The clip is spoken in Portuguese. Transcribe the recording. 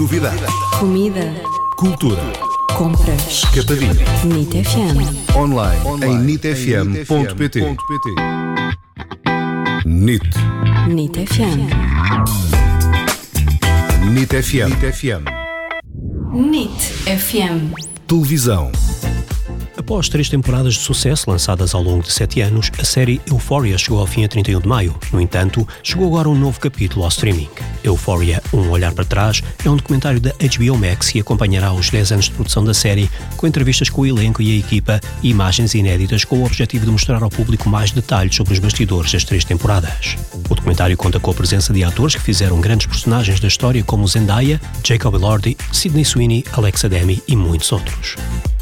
Novidades. Comida. Cultura. Compras. Escapadinha. NIT FM. Online em nitfm.pt. NIT. NIT FM. NIT FM. NIT FM. Televisão. Após 3 temporadas de sucesso lançadas ao longo de 7 anos, a série Euphoria chegou ao fim a 31 de maio. No entanto, chegou agora um novo capítulo ao streaming. Euphoria, um olhar para trás, é um documentário da HBO Max que acompanhará os 10 anos de produção da série, com entrevistas com o elenco e a equipa e imagens inéditas com o objetivo de mostrar ao público mais detalhes sobre os bastidores das 3 temporadas. O documentário conta com a presença de atores que fizeram grandes personagens da história como Zendaya, Jacob Elordi, Sydney Sweeney, Alexa Demi e muitos outros.